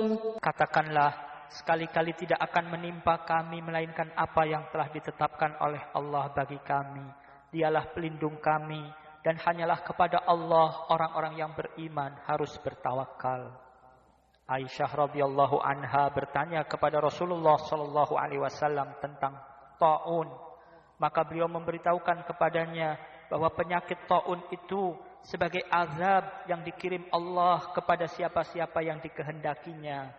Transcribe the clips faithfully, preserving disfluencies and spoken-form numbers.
Katakanlah, sekali-kali tidak akan menimpa kami melainkan apa yang telah ditetapkan oleh Allah bagi kami. Dialah pelindung kami, dan hanyalah kepada Allah orang-orang yang beriman harus bertawakal. Aisyah radhiyallahu anha bertanya kepada Rasulullah sallallahu alaihi wasallam tentang taun. Maka beliau memberitahukan kepadanya bahwa penyakit taun itu sebagai azab yang dikirim Allah kepada siapa-siapa yang dikehendakinya.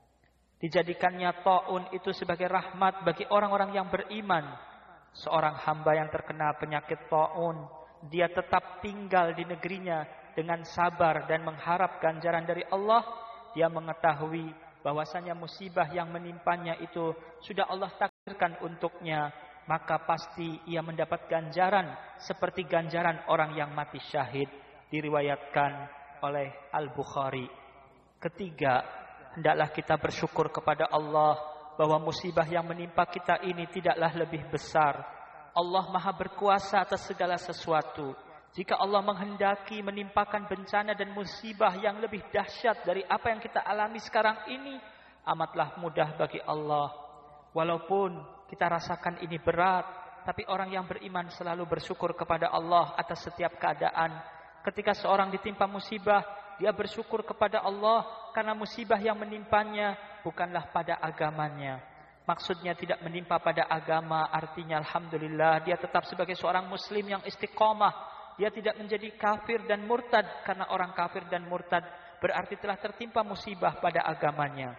Dijadikannya taun itu sebagai rahmat bagi orang-orang yang beriman. Seorang hamba yang terkena penyakit taun, dia tetap tinggal di negerinya dengan sabar dan mengharap ganjaran dari Allah. Dia mengetahui bahwasanya musibah yang menimpanya itu sudah Allah takdirkan untuknya, maka pasti ia mendapat ganjaran seperti ganjaran orang yang mati syahid. Diriwayatkan oleh Al-Bukhari. Ketiga, hendaklah kita bersyukur kepada Allah bahwa musibah yang menimpa kita ini tidaklah lebih besar. Allah Maha berkuasa atas segala sesuatu. Jika Allah menghendaki menimpakan bencana dan musibah yang lebih dahsyat dari apa yang kita alami sekarang ini, amatlah mudah bagi Allah. Walaupun kita rasakan ini berat, tapi orang yang beriman selalu bersyukur kepada Allah atas setiap keadaan. Ketika seorang ditimpa musibah, dia bersyukur kepada Allah karena musibah yang menimpanya bukanlah pada agamanya. Maksudnya tidak menimpa pada agama, artinya alhamdulillah dia tetap sebagai seorang muslim yang istiqomah. Dia tidak menjadi kafir dan murtad, karena orang kafir dan murtad berarti telah tertimpa musibah pada agamanya.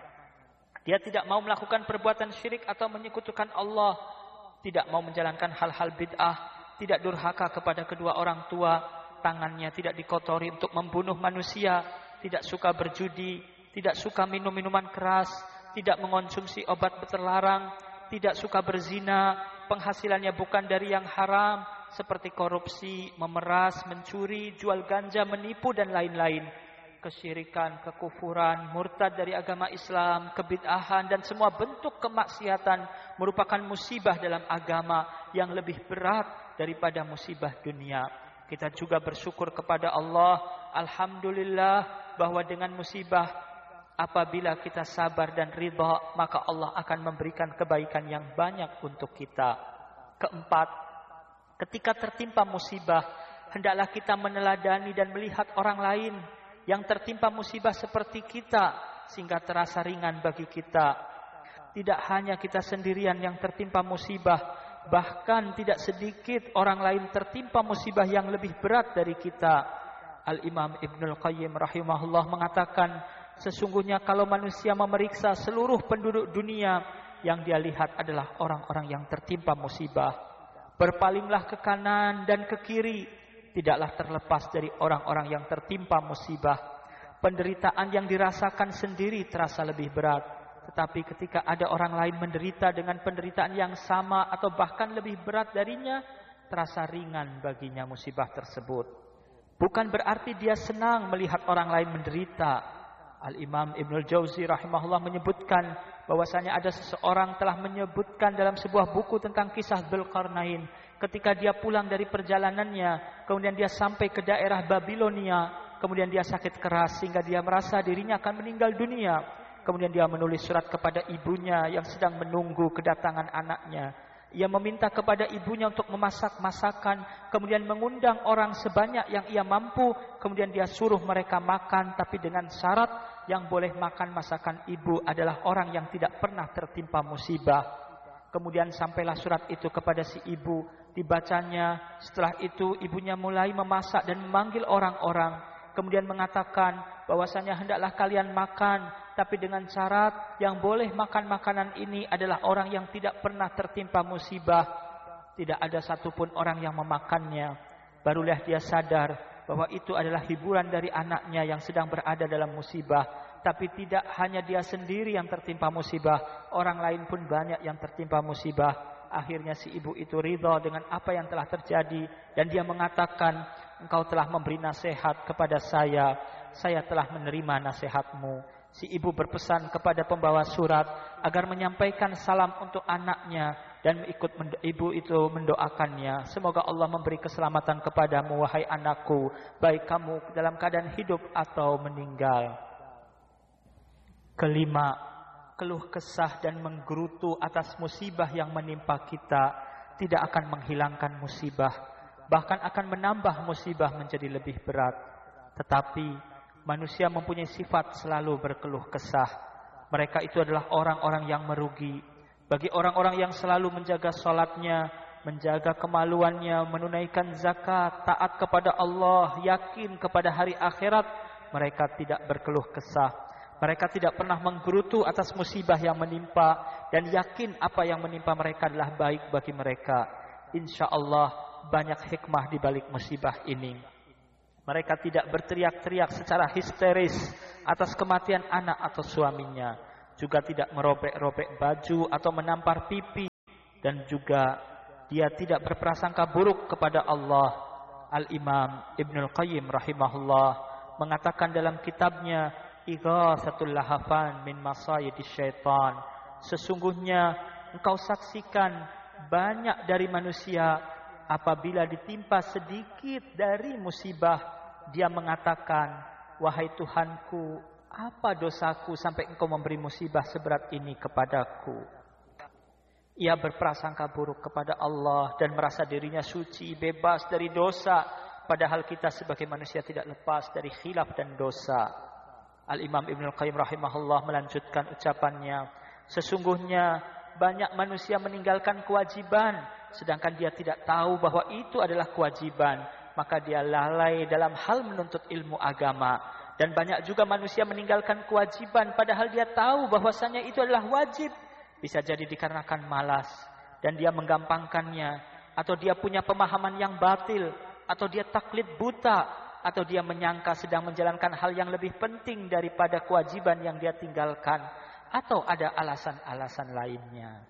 Dia tidak mau melakukan perbuatan syirik atau menyekutukan Allah, tidak mau menjalankan hal-hal bid'ah, tidak durhaka kepada kedua orang tua, tangannya tidak dikotori untuk membunuh manusia, tidak suka berjudi, tidak suka minum minuman keras, tidak mengonsumsi obat terlarang, tidak suka berzina, penghasilannya bukan dari yang haram seperti korupsi, memeras, mencuri, jual ganja, menipu dan lain-lain. Kesyirikan, kekufuran, murtad dari agama Islam, kebid'ahan dan semua bentuk kemaksiatan merupakan musibah dalam agama yang lebih berat daripada musibah dunia. Kita juga bersyukur kepada Allah, alhamdulillah, bahwa dengan musibah apabila kita sabar dan ridha, maka Allah akan memberikan kebaikan yang banyak untuk kita. Keempat, ketika tertimpa musibah, hendaklah kita meneladani dan melihat orang lain yang tertimpa musibah seperti kita, sehingga terasa ringan bagi kita. Tidak hanya kita sendirian yang tertimpa musibah, bahkan tidak sedikit orang lain tertimpa musibah yang lebih berat dari kita. Al-Imam Ibnul Qayyim rahimahullah mengatakan, sesungguhnya kalau manusia memeriksa seluruh penduduk dunia, yang dia lihat adalah orang-orang yang tertimpa musibah. Berpalinglah ke kanan dan ke kiri, tidaklah terlepas dari orang-orang yang tertimpa musibah. Penderitaan yang dirasakan sendiri terasa lebih berat, tetapi ketika ada orang lain menderita dengan penderitaan yang sama atau bahkan lebih berat darinya, terasa ringan baginya musibah tersebut. Bukan berarti dia senang melihat orang lain menderita. Al-Imam Ibnul Jauzi rahimahullah menyebutkan bahwasanya ada seseorang telah menyebutkan dalam sebuah buku tentang kisah Dzulqarnain. Ketika dia pulang dari perjalanannya, kemudian dia sampai ke daerah Babilonia, kemudian dia sakit keras sehingga dia merasa dirinya akan meninggal dunia. Kemudian dia menulis surat kepada ibunya yang sedang menunggu kedatangan anaknya. Ia meminta kepada ibunya untuk memasak masakan, kemudian mengundang orang sebanyak yang ia mampu, kemudian dia suruh mereka makan, tapi dengan syarat yang boleh makan masakan ibu adalah orang yang tidak pernah tertimpa musibah. Kemudian sampailah surat itu kepada si ibu, dibacanya. Setelah itu ibunya mulai memasak dan memanggil orang-orang, kemudian mengatakan bahwasanya hendaklah kalian makan, tapi dengan syarat yang boleh makan makanan ini adalah orang yang tidak pernah tertimpa musibah. Tidak ada satupun orang yang memakannya. Barulah dia sadar bahwa itu adalah hiburan dari anaknya yang sedang berada dalam musibah. Tapi tidak hanya dia sendiri yang tertimpa musibah, orang lain pun banyak yang tertimpa musibah. Akhirnya si ibu itu ridha dengan apa yang telah terjadi, dan dia mengatakan, engkau telah memberi nasihat kepada saya, saya telah menerima nasihatmu. Si ibu berpesan kepada pembawa surat agar menyampaikan salam untuk anaknya dan ikut ibu itu mendoakannya. Semoga Allah memberi keselamatan kepadamu, wahai anakku, baik kamu dalam keadaan hidup atau meninggal. Kelima, keluh kesah dan menggerutu atas musibah yang menimpa kita tidak akan menghilangkan musibah, bahkan akan menambah musibah menjadi lebih berat. Tetapi manusia mempunyai sifat selalu berkeluh kesah. Mereka itu adalah orang-orang yang merugi. Bagi orang-orang yang selalu menjaga salatnya, menjaga kemaluannya, menunaikan zakat, taat kepada Allah, yakin kepada hari akhirat, mereka tidak berkeluh kesah. Mereka tidak pernah menggerutu atas musibah yang menimpa dan yakin apa yang menimpa mereka adalah baik bagi mereka. Insya Allah banyak hikmah di balik musibah ini. Mereka tidak berteriak-teriak secara histeris atas kematian anak atau suaminya. Juga tidak merobek-robek baju atau menampar pipi. Dan juga dia tidak berprasangka buruk kepada Allah. Al-Imam Ibnul Qayyim rahimahullah mengatakan dalam kitabnya Ighatsatul Lahafan min Masyayidis Syaitan, sesungguhnya engkau saksikan banyak dari manusia apabila ditimpa sedikit dari musibah, dia mengatakan, wahai Tuhanku, apa dosaku sampai engkau memberi musibah seberat ini kepadaku. Ia berprasangka buruk kepada Allah dan merasa dirinya suci, bebas dari dosa, padahal kita sebagai manusia tidak lepas dari khilaf dan dosa. Al-Imam Ibnul Qayyim rahimahullah melanjutkan ucapannya, sesungguhnya banyak manusia meninggalkan kewajiban, sedangkan dia tidak tahu bahwa itu adalah kewajiban, maka dia lalai dalam hal menuntut ilmu agama. Dan banyak juga manusia meninggalkan kewajiban, padahal dia tahu bahwasanya itu adalah wajib. Bisa jadi dikarenakan malas, dan dia menggampangkannya, atau dia punya pemahaman yang batil, atau dia taklid buta, atau dia menyangka sedang menjalankan hal yang lebih penting daripada kewajiban yang dia tinggalkan, atau ada alasan-alasan lainnya.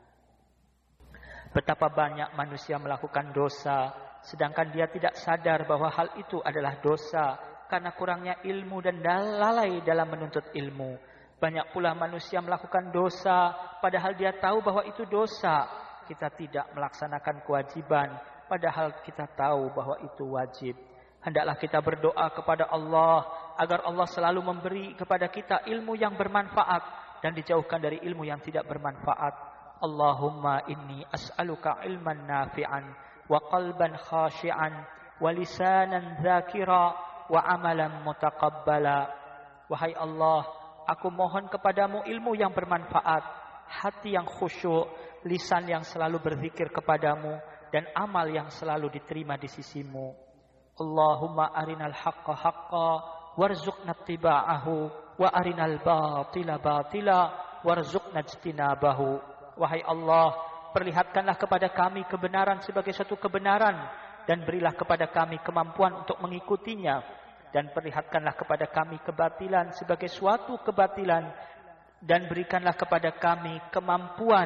Betapa banyak manusia melakukan dosa, sedangkan dia tidak sadar bahwa hal itu adalah dosa, karena kurangnya ilmu dan lalai dalam menuntut ilmu. Banyak pula manusia melakukan dosa, padahal dia tahu bahwa itu dosa. Kita tidak melaksanakan kewajiban, padahal kita tahu bahwa itu wajib. Hendaklah kita berdoa kepada Allah agar Allah selalu memberi kepada kita ilmu yang bermanfaat dan dijauhkan dari ilmu yang tidak bermanfaat. Allahumma inni as'aluka ilman nafi'an wa qalban khashi'an wa lisanan dzakira wa amalan mutaqabbala. Wahai Allah, aku mohon kepadamu ilmu yang bermanfaat, hati yang khusyuk, lisan yang selalu berzikir kepadamu, dan amal yang selalu diterima di sisimu. Allahumma arinal haqqa haqqa warzuqna ittiba'ahu wa arinal batila batila warzuqna ijtinabahu. Wahai Allah, perlihatkanlah kepada kami kebenaran sebagai suatu kebenaran dan berilah kepada kami kemampuan untuk mengikutinya, dan perlihatkanlah kepada kami kebatilan sebagai suatu kebatilan dan berikanlah kepada kami kemampuan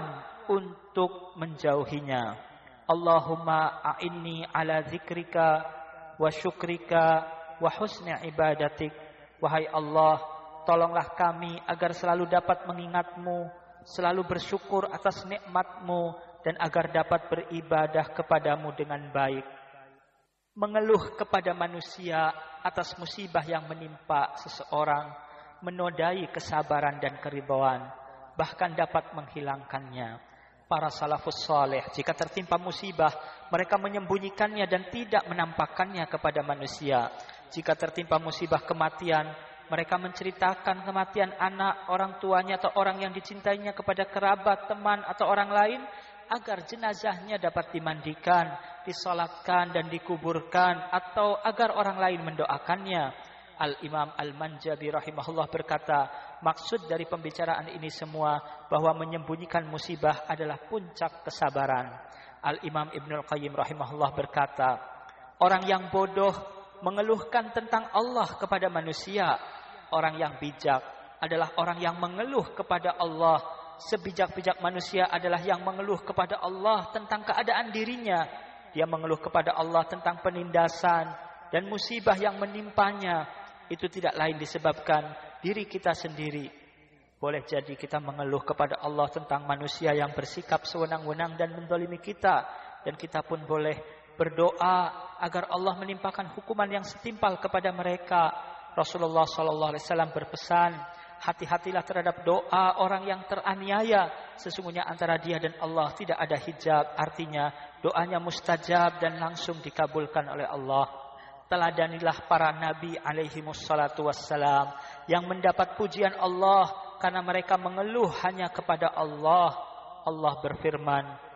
untuk menjauhinya. Allahumma a'inni ala zikrika wa syukrika wa husni ibadatik. Wahai Allah, tolonglah kami agar selalu dapat mengingatmu, selalu bersyukur atas nikmatmu, dan agar dapat beribadah kepadamu dengan baik. Mengeluh kepada manusia atas musibah yang menimpa seseorang menodai kesabaran dan keridhaan, bahkan dapat menghilangkannya. Para salafus saleh jika tertimpa musibah, mereka menyembunyikannya dan tidak menampakkannya kepada manusia. Jika tertimpa musibah kematian, mereka menceritakan kematian anak, orang tuanya atau orang yang dicintainya kepada kerabat, teman atau orang lain, agar jenazahnya dapat dimandikan, disolatkan dan dikuburkan, atau agar orang lain mendoakannya. Al-Imam Al-Manjabi rahimahullah berkata, maksud dari pembicaraan ini semua bahwa menyembunyikan musibah adalah puncak kesabaran. Al-Imam Ibnul Qayyim rahimahullah berkata, orang yang bodoh mengeluhkan tentang Allah kepada manusia. Orang yang bijak adalah orang yang mengeluh kepada Allah. Sebijak-bijak manusia adalah yang mengeluh kepada Allah tentang keadaan dirinya. Dia mengeluh kepada Allah tentang penindasan dan musibah yang menimpanya. Itu tidak lain disebabkan diri kita sendiri. Boleh jadi kita mengeluh kepada Allah tentang manusia yang bersikap sewenang-wenang dan menzalimi kita. Dan kita pun boleh berdoa agar Allah menimpakan hukuman yang setimpal kepada mereka. Rasulullah sallallahu alaihi wasallam berpesan, Hati-hatilah terhadap doa orang yang teraniaya. Sesungguhnya antara dia dan Allah tidak ada hijab. Artinya doanya mustajab dan langsung dikabulkan oleh Allah. Teladanilah para nabi alaihi wassalatu wassalam yang mendapat pujian Allah karena mereka mengeluh hanya kepada Allah. Allah berfirman,